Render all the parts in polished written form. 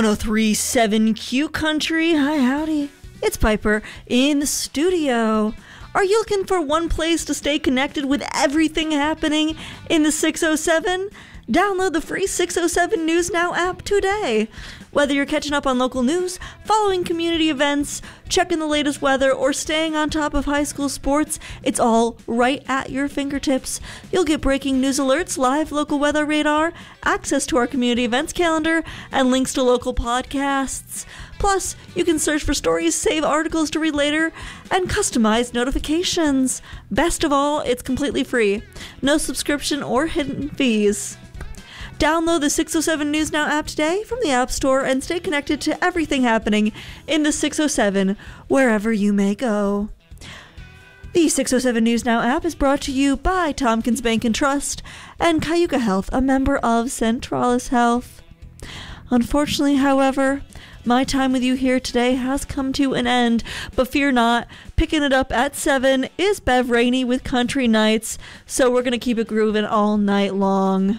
1037 Q Country. Hi, howdy. It's Piper in the studio. Are you looking for one place to stay connected with everything happening in the 607? Download the free 607 News Now app today. Whether you're catching up on local news, following community events, checking the latest weather, or staying on top of high school sports, it's all right at your fingertips. You'll get breaking news alerts, live local weather radar, access to our community events calendar, and links to local podcasts. Plus, you can search for stories, save articles to read later, and customize notifications. Best of all, it's completely free. No subscription or hidden fees. Download the 607 News Now app today from the App Store and stay connected to everything happening in the 607, wherever you may go. The 607 News Now app is brought to you by Tompkins Bank and Trust and Cayuga Health, a member of Centralis Health. Unfortunately, however, my time with you here today has come to an end, but fear not, picking it up at 7 is Bev Rainey with Country Nights, so we're going to keep it grooving all night long.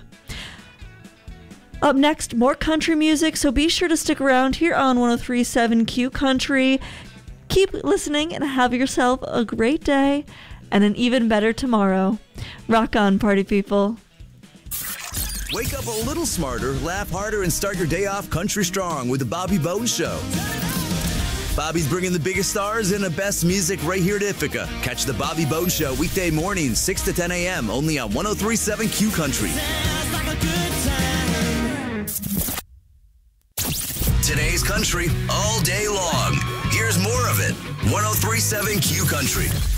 Up next, more country music, so be sure to stick around here on 1037 Q Country. Keep listening and have yourself a great day and an even better tomorrow. Rock on, party people. Wake up a little smarter, laugh harder, and start your day off country strong with the Bobby Bones Show. Bobby's bringing the biggest stars and the best music right here to Ithaca. Catch the Bobby Bones Show weekday mornings, 6 to 10 a.m. only on 1037 Q Country. Today's country all day long. Here's more of it. 1037 Q Country.